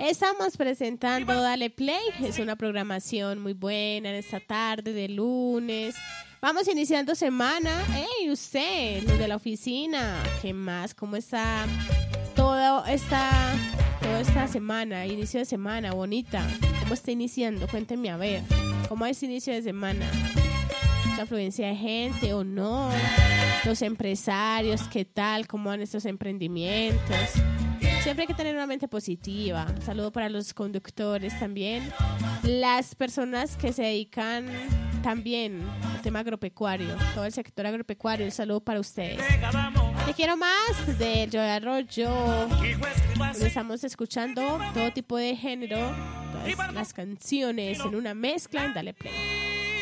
Estamos presentando Dale Play. Es una programación muy buena en esta tarde de lunes. Vamos iniciando semana. ¡Ey, usted! Los de la oficina. ¿Qué más? ¿Cómo está toda esta semana? Inicio de semana, bonita. ¿Cómo está iniciando? Cuéntenme a ver. ¿Cómo es inicio de semana? ¿La afluencia de gente o no? Los empresarios, ¿qué tal? ¿Cómo van estos emprendimientos? Siempre hay que tener una mente positiva. Un saludo para los conductores también. Las personas que se dedican también al tema agropecuario, todo el sector agropecuario. Un saludo para ustedes. Te quiero más de Joe Arroyo. Estamos escuchando todo tipo de género, todas las canciones en una mezcla en Dale Play.